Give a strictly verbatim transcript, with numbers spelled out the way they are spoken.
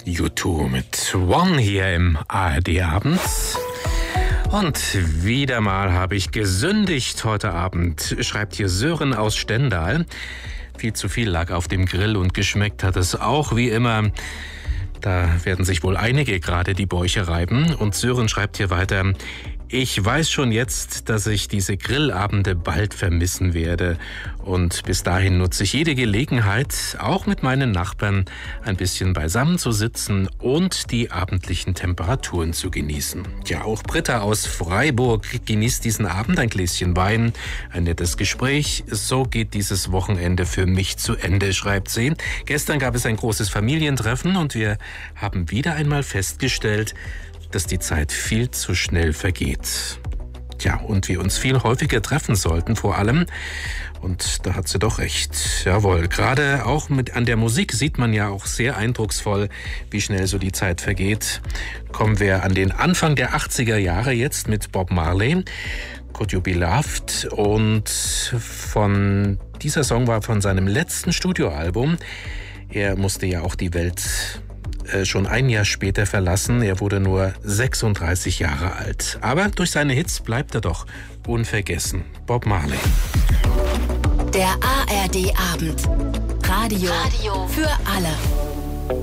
U zwei mit One hier im A R D-Abend. Und wieder mal habe ich gesündigt heute Abend, schreibt hier Sören aus Stendal. Viel zu viel lag auf dem Grill und geschmeckt hat es auch wie immer. Da werden sich wohl einige gerade die Bäuche reiben. Und Sören schreibt hier weiter: Ich weiß schon jetzt, dass ich diese Grillabende bald vermissen werde. Und bis dahin nutze ich jede Gelegenheit, auch mit meinen Nachbarn ein bisschen beisammen zu sitzen und die abendlichen Temperaturen zu genießen. Ja, auch Britta aus Freiburg genießt diesen Abend ein Gläschen Wein, ein nettes Gespräch. So geht dieses Wochenende für mich zu Ende, schreibt sie. Gestern gab es ein großes Familientreffen und wir haben wieder einmal festgestellt, dass die Zeit viel zu schnell vergeht. Tja, und wir uns viel häufiger treffen sollten vor allem. Und da hat sie doch recht. Jawohl, gerade auch mit an der Musik sieht man ja auch sehr eindrucksvoll, wie schnell so die Zeit vergeht. Kommen wir an den Anfang der achtziger Jahre jetzt mit Bob Marley, Could You Be Loved? Und von dieser Song war von seinem letzten Studioalbum. Er musste ja auch die Welt schon ein Jahr später verlassen. Er wurde nur sechsunddreißig Jahre alt. Aber durch seine Hits bleibt er doch unvergessen. Bob Marley. Der A R D-Abend. Radio, Radio für alle.